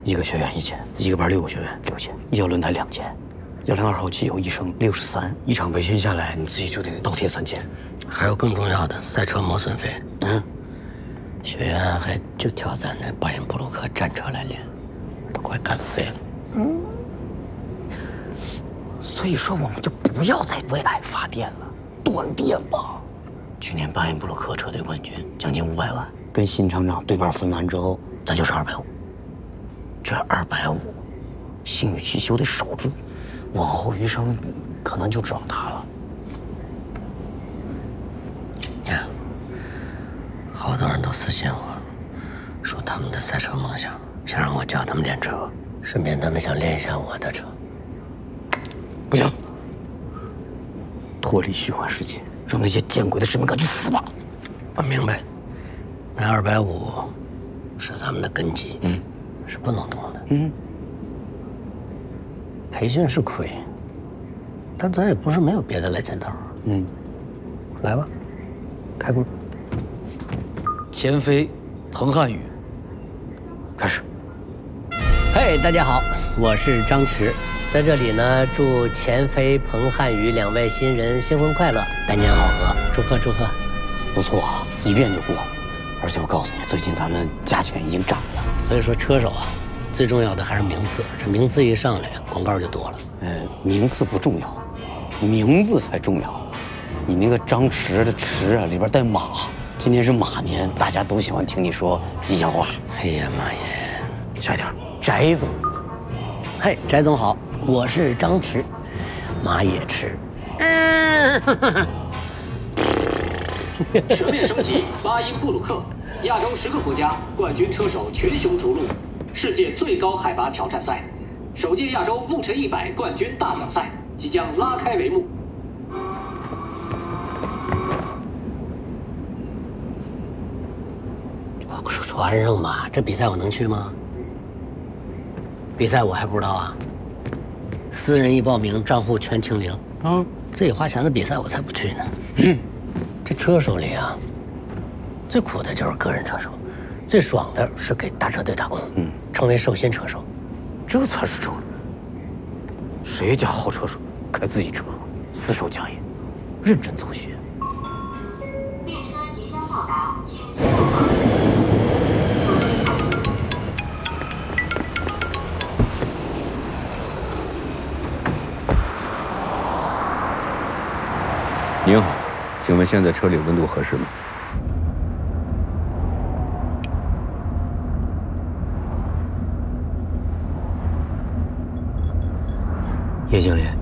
一个学员1000，一个班6个学员6000，一条轮胎2000，102号机油一升63，一场培训下来，你自己就得倒贴3000。 还有更重要的赛车磨损费。学员还就挑咱这巴音布鲁克战车来练，都快干废了。 所以说我们就不要再为爱发电了，断电吧。去年巴音布鲁克车队冠军，奖金500万，跟新厂长对半分完之后，咱就是250。这250，星宇汽修得守住，往后余生可能就指望他了。 呀，好多人都私信我，说他们的赛车梦想，想让我教他们练车，顺便他们想练一下我的车。 不行，脱离虚幻世界，让那些见鬼的使命感去死吧！ 我明白，那250是咱们的根基，是不能动的。培训是亏，但咱也不是没有别的来钱头。来吧，开工。 钱飞，彭汉宇，开始。 嘿，大家好，我是张弛，在这里呢，祝钱飞、彭汉宇2位新人新婚快乐，百年好合，祝贺祝贺。 不错啊，一遍就过了。而且我告诉你，最近咱们价钱已经涨了。 所以说车手啊，最重要的还是名次，这名次一上来，广告就多了。 名次不重要，名字才重要。你那个张弛的弛啊，里边带马，今天是马年，大家都喜欢听你说吉祥话。 哎呀妈耶！ 下一条，翟总。 嘿，翟总好，我是张弛，马也吃。 全面升级巴音布鲁克，亚洲10个国家冠军车手群雄逐鹿，世界最高海拔挑战赛，首届亚洲牧尘100冠军大奖赛即将拉开帷幕。 你快传上吧，这比赛我能去吗？比赛我还不知道啊。私人一报名，账户全清零。自己花钱的比赛我才不去呢。这车手里啊，最苦的就是个人车手，最爽的是给大车队打工，成为寿星车手， 这才是车。谁家好车手开自己车，厮守家业，认真走学。 列车即将到达，请系好。 您好，请问现在车里温度合适吗？ 叶经理。